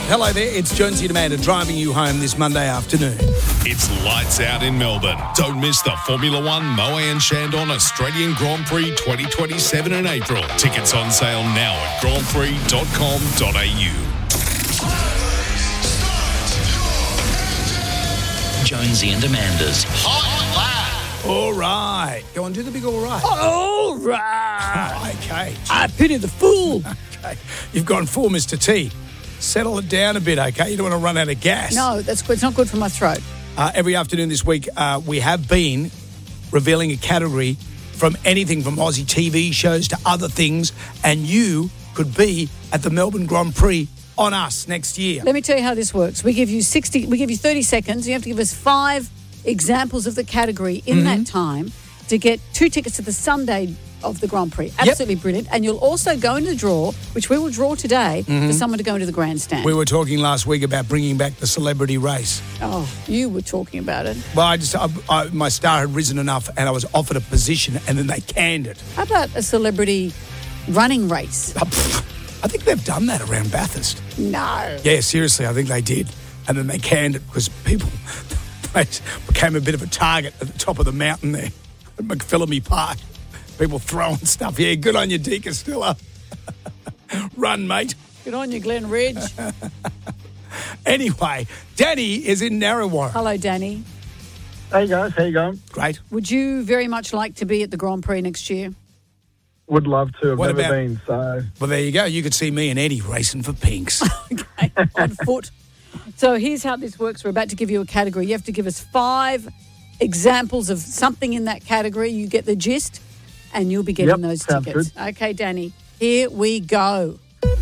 Hello there, it's Jonesy and Amanda driving you home this Monday afternoon. It's lights out in Melbourne. Don't miss the Formula One Moe and Chandon Australian Grand Prix 2027 in April. Tickets on sale now at grandprix.com.au. Jonesy and Amanda's Hot Lap. All right. Go on, do the big all right. All right. Oh, okay. I pity the fool. Okay. You've gone full, Mr. T. Settle it down a bit, okay? You don't want to run out of gas. No, that's good. It's not good for my throat. Every afternoon this week, we have been revealing a category from anything from Aussie TV shows to other things, and you could be at the Melbourne Grand Prix on us next year. Let me tell you how this works. We give you 30 seconds. You have to give us 5 examples of the category in that time to get 2 tickets to the Sunday of the Grand Prix. Absolutely brilliant. And you'll also go into the draw, which we will draw today, for someone to go into the grandstand. We were talking last week about bringing back the celebrity race. Oh, you were talking about it. Well, my star had risen enough and I was offered a position and then they canned it. How about a celebrity running race? I think they've done that around Bathurst. No. Yeah, seriously, I think they did. And then they canned it because people they became a bit of a target at the top of the mountain there at McPhillamy Park. People throwing stuff. Yeah, good on you, D. Castilla. Run, mate. Good on you, Glen Ridge. Anyway, Danny is in Narrawarrah. Hello, Danny. Hey guys, how you going? Great. Would you very much like to be at the Grand Prix next year? Would love to. I've What never about- been, so... Well, there you go. You could see me and Eddie racing for pinks. Okay, on foot. So here's how this works. We're about to give you a category. You have to give us 5 examples of something in that category. You get the gist, and you'll be getting those sounds tickets. Okay, Danny, here we go.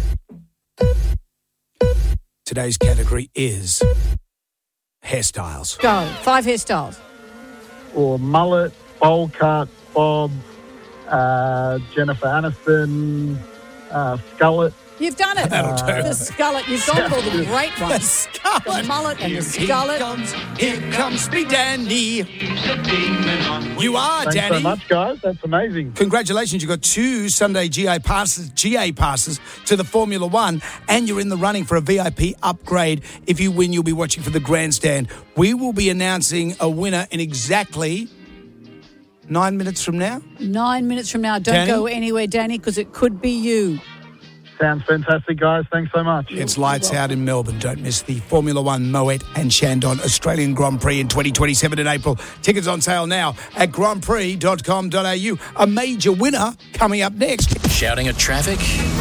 Today's category is hairstyles. Go. 5 hairstyles. Or mullet, bowl cut, bob, Jennifer Aniston, skullet. You've done it. That'll do. The skullet. You've gone for the great The ones. skullet. The mullet and the Here skullet. comes me Danny. You are, Thanks Danny. so much, guys. That's amazing. Congratulations, you got 2 Sunday GA passes to the Formula One, and you're in the running for a VIP upgrade. If you win, you'll be watching for the grandstand. We will be announcing a winner in exactly 9 minutes from now. 9 minutes from now. Don't Danny? go anywhere, Danny, because it could be you. Sounds fantastic, guys. Thanks so much. It's lights out in Melbourne. Don't miss the Formula One Moet and Chandon Australian Grand Prix in 2027 in April. Tickets on sale now at grandprix.com.au. A major winner coming up next. Shouting at traffic?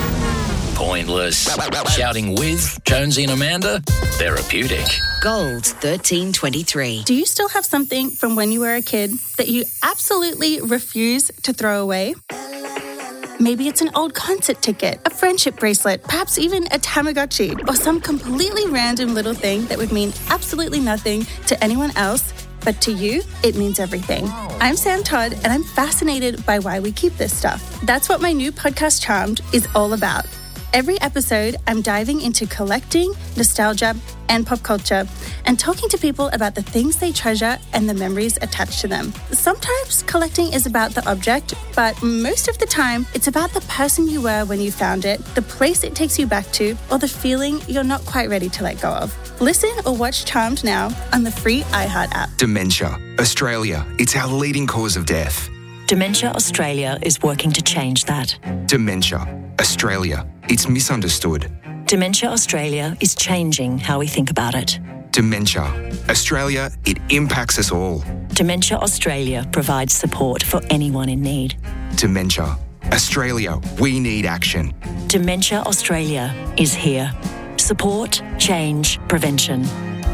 Pointless. Shouting with Jonesy and Amanda? Therapeutic. Gold 1323. Do you still have something from when you were a kid that you absolutely refuse to throw away? Maybe it's an old concert ticket, a friendship bracelet, perhaps even a Tamagotchi, or some completely random little thing that would mean absolutely nothing to anyone else, but to you, it means everything. I'm Sam Todd, and I'm fascinated by why we keep this stuff. That's what my new podcast, Charmed, is all about. Every episode, I'm diving into collecting, nostalgia, and pop culture, and talking to people about the things they treasure and the memories attached to them. Sometimes collecting is about the object, but most of the time, it's about the person you were when you found it, the place it takes you back to, or the feeling you're not quite ready to let go of. Listen or watch Charmed now on the free iHeart app. Dementia. Australia. It's our leading cause of death. Dementia Australia is working to change that. Dementia. Australia. It's misunderstood. Dementia Australia is changing how we think about it. Dementia. Australia, it impacts us all. Dementia Australia provides support for anyone in need. Dementia. Australia, we need action. Dementia Australia is here. Support, change, prevention.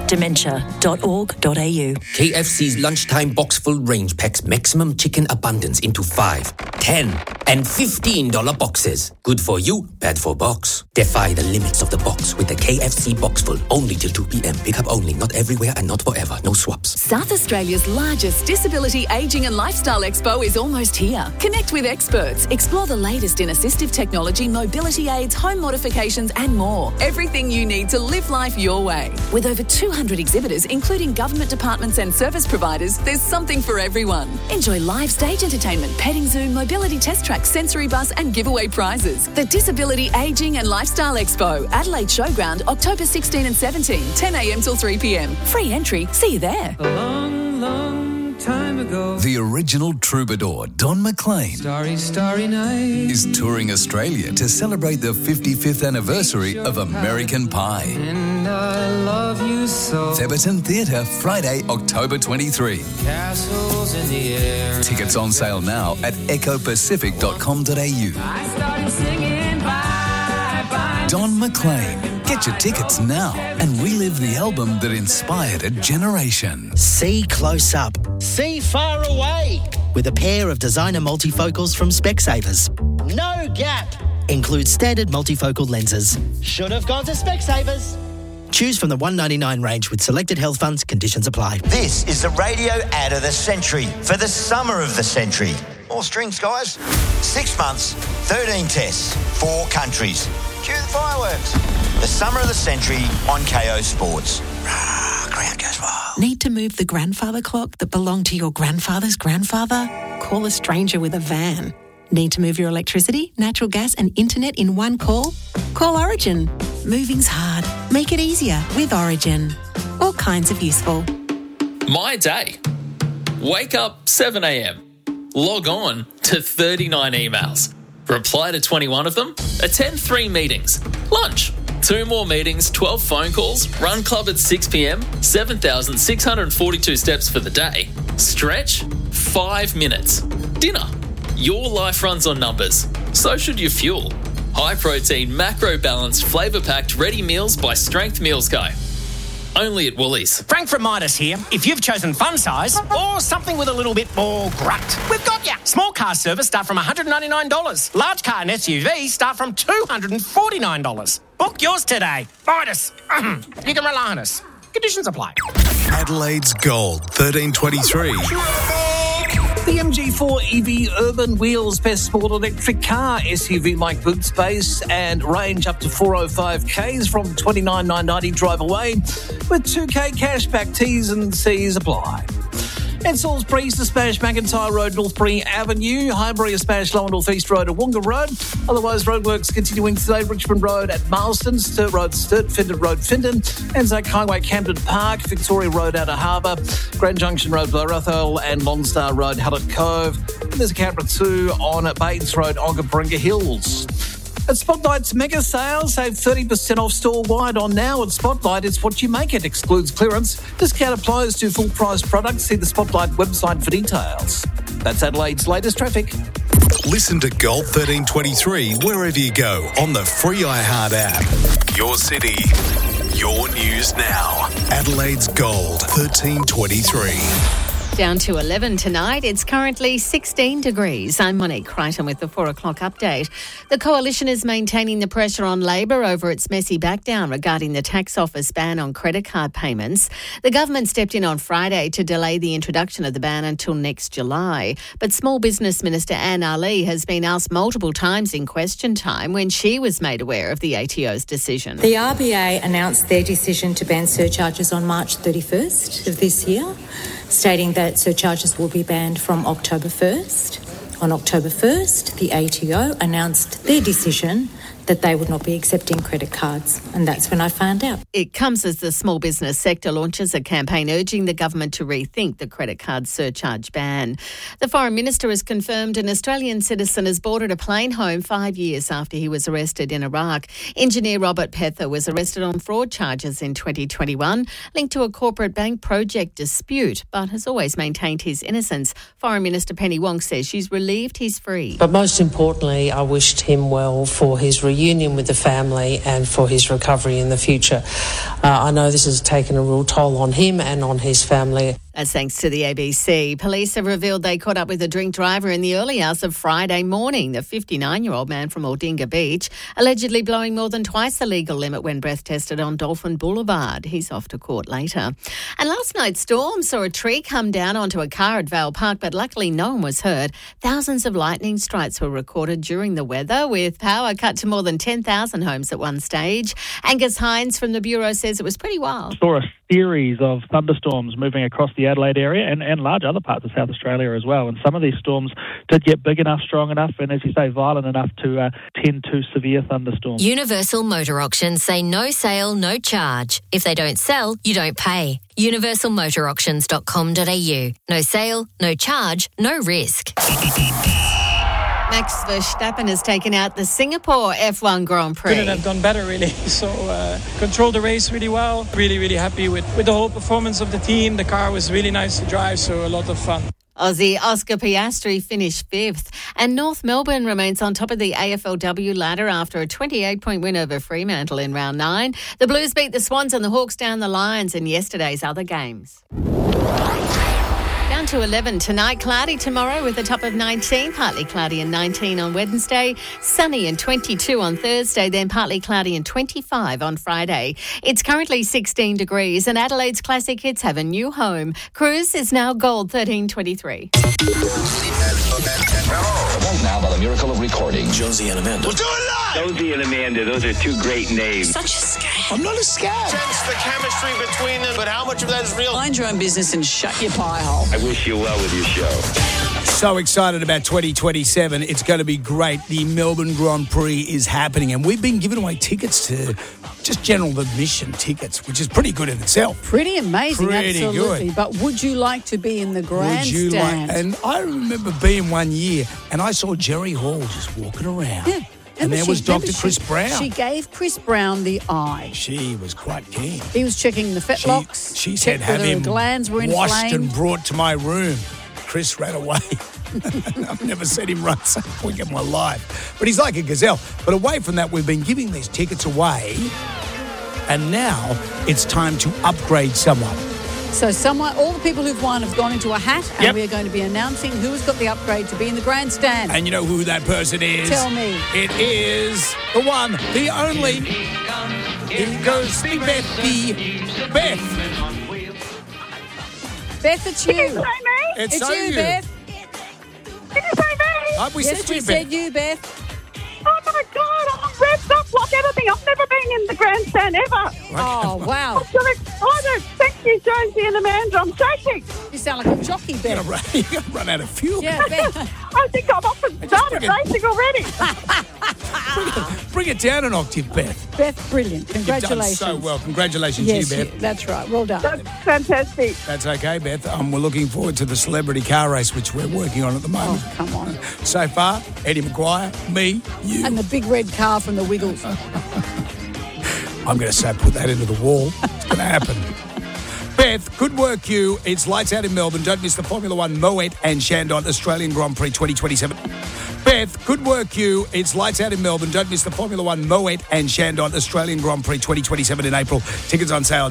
Dementia.org.au. KFC's lunchtime box full range packs maximum chicken abundance into 5, 10, and $15 boxes. Good for you, bad for box. Defy the limits of the box with the KFC box full. Only till 2 p.m. Pick up only, not everywhere and not forever. No swaps. South Australia's largest disability, ageing and lifestyle expo is almost here. Connect with experts. Explore the latest in assistive technology, mobility aids, home modifications and more. Everything you need to live life your way. With over 200 400 exhibitors, including government departments and service providers, there's something for everyone. Enjoy live stage entertainment, petting zoo, mobility test track, sensory bus and giveaway prizes. The Disability Ageing and Lifestyle Expo, Adelaide Showground, October 16 and 17, 10 a.m. till 3 p.m. Free entry. See you there. A long, long time ago, the original troubadour, Don McLean, Starry Night, is touring Australia to celebrate the 55th anniversary of American Pie. And I love you so. Theberton Theatre, Friday, October 23. Castles in the air. Tickets on sale now at ecopacific.com.au. I started singing bye, bye. Don McLean. Get your tickets now and relive the album that inspired a generation. See close up. See far away. With a pair of designer multifocals from Specsavers. No gap. Includes standard multifocal lenses. Should have gone to Specsavers. Choose from the $199 range with selected health funds. Conditions apply. This is the radio ad of the century for the summer of the century. More strings, guys. 6 months, 13 tests, 4 countries. Cue the fireworks. The summer of the century on KO Sports. Crowd goes wild. Need to move the grandfather clock that belonged to your grandfather's grandfather? Call a stranger with a van. Need to move your electricity, natural gas and internet in one call? Call Origin. Moving's hard. Make it easier with Origin. All kinds of useful. My day. Wake up 7 a.m. Log on to 39 emails. Reply to 21 of them. Attend 3 meetings. Lunch. 2 more meetings, 12 phone calls, run club at 6 p.m, 7,642 steps for the day. Stretch, 5 minutes. Dinner. Your life runs on numbers. So should your fuel. High protein, macro balanced, flavour packed ready meals by Strength Meals Co. Only at Woolies. Frank from Midas here. If you've chosen fun size or something with a little bit more grunt, we've got ya. Small car service start from $199. Large car and SUV start from $249. Book yours today. Midas. You can rely on us. Conditions apply. Adelaide's Gold, 1323. The MG4 EV Urban Wheels Best Sport Electric Car SUV-like boot space and range up to 405 Ks from $29,990 drive away with 2K cashback. T's and C's apply. At Salisbury, to Smash McIntyre Road, Northbury Avenue, Highbury, Smash Lower North East Road, Wonga Road. Otherwise, roadworks continuing today, Richmond Road at Marston, Sturt Road, Sturt, Findon Road, Findon, Anzac Highway, Camden Park, Victoria Road, Outer Harbour, Grand Junction Road, Blowrathole, and Lonstar Road, Hallett Cove. And there's a Canberra 2 on Bates Road, Ongaparinga Hills. At Spotlight's mega sale, save 30% off store-wide on now. At Spotlight, it's what you make it. Excludes clearance. Discount applies to full-price products. See the Spotlight website for details. That's Adelaide's latest traffic. Listen to Gold 1323 wherever you go on the free iHeart app. Your city, your news now. Adelaide's Gold 1323. Down to 11 tonight. It's currently 16 degrees. I'm Monique Crichton with the 4 o'clock update. The Coalition is maintaining the pressure on Labor over its messy backdown regarding the tax office ban on credit card payments. The government stepped in on Friday to delay the introduction of the ban until next July. But Small Business Minister Anne Ali has been asked multiple times in question time when she was made aware of the ATO's decision. The RBA announced their decision to ban surcharges on March 31st of this year, stating that surcharges will be banned from October 1st. On October 1st, the ATO announced their decision that they would not be accepting credit cards, and that's when I found out. It comes as the small business sector launches a campaign urging the government to rethink the credit card surcharge ban. The Foreign Minister has confirmed an Australian citizen has boarded a plane home 5 years after he was arrested in Iraq. Engineer Robert Pether was arrested on fraud charges in 2021, linked to a corporate bank project dispute, but has always maintained his innocence. Foreign Minister Penny Wong says she's relieved he's free. But most importantly, I wished him well for his reunion with the family and for his recovery in the future. I know this has taken a real toll on him and on his family. As thanks to the ABC, police have revealed they caught up with a drink driver in the early hours of Friday morning. The 59-year-old man from Aldinga Beach, allegedly blowing more than twice the legal limit when breath tested on Dolphin Boulevard. He's off to court later. And last night's storm saw a tree come down onto a car at Vale Park, but luckily no one was hurt. Thousands of lightning strikes were recorded during the weather, with power cut to more than 10,000 homes at one stage. Angus Hines from the Bureau says it was pretty wild. Saw a series of thunderstorms moving across the Adelaide area and large other parts of South Australia as well. And some of these storms did get big enough, strong enough, and as you say, violent enough to tend to severe thunderstorms. Universal Motor Auctions say no sale, no charge. If they don't sell, you don't pay. universalmotorauctions.com.au. No sale, no charge, no risk. Max Verstappen has taken out the Singapore F1 Grand Prix. Couldn't have done better, really. So controlled the race really well. Really, really happy with the whole performance of the team. The car was really nice to drive, so a lot of fun. Aussie Oscar Piastri finished 5th, and North Melbourne remains on top of the AFLW ladder after a 28-point win over Fremantle in round 9. The Blues beat the Swans and the Hawks down the Lions in yesterday's other games. Down to 11 tonight, cloudy tomorrow with a top of 19, partly cloudy and 19 on Wednesday, sunny and 22 on Thursday, then partly cloudy and 25 on Friday. It's currently 16 degrees and Adelaide's classic hits have a new home. Cruise is now Gold 1323. Now, by the miracle of recording, Jonesy and Amanda. We'll do it live! Jonesy and Amanda, those are two great names. Such a scam. I'm not a scam. Sense the chemistry between them, but how much of that is real? Mind your own business and shut your pie hole. I wish you well with your show. So excited about 2027. It's going to be great. The Melbourne Grand Prix is happening, and we've been giving away tickets to just general admission tickets, which is pretty good in itself. Pretty amazing, Pretty absolutely. good. But would you like to be in the grandstand? Would you like? And I remember being one year, and I saw Jerry Hall just walking around. Yeah. And there was Dr. Chris Brown. She gave Chris Brown the eye. She was quite keen. He was checking the fetlocks. She said, have him glands were washed and brought to my room. Chris ran away. I've never seen him run so quick in my life. But he's like a gazelle. But away from that, we've been giving these tickets away. And now it's time to upgrade someone. So all the people who've won have gone into a hat, and we're going to be announcing who has got the upgrade to be in the grandstand. And you know who that person is? Tell me. It is the one, the only. It goes to Beth. Beth, it's you. Did you say me? It's so you. Beth. Did you say me? We yes, said we you, said Beth. you, Beth. Oh, my God, I'm revved up like anything. I've never been in the grandstand ever. Oh, wow. I'm so excited. Thank you, Jonesy and Amanda. I'm shaking. You sound like a jockey, Beth. You're going to run out of fuel. Yeah, Beth. I think I'm off and started racing already. Bring it down an octave, Beth. Beth, brilliant. Congratulations. You've done so well. Congratulations yes, to you, Beth. That's right. Well done. That's fantastic. That's okay, Beth. We're looking forward to the celebrity car race, which we're working on at the moment. Oh, come on. So far, Eddie McGuire, me, you. And the big red car from the Wiggles. I'm going to put that into the wall. It's going to happen. Beth, good work, you. It's lights out in Melbourne. Don't miss the Formula One Moet and Chandon Australian Grand Prix 2027. Beth, good work, you. It's lights out in Melbourne. Don't miss the Formula One Moet and Chandon Australian Grand Prix 2027 in April. Tickets on sale.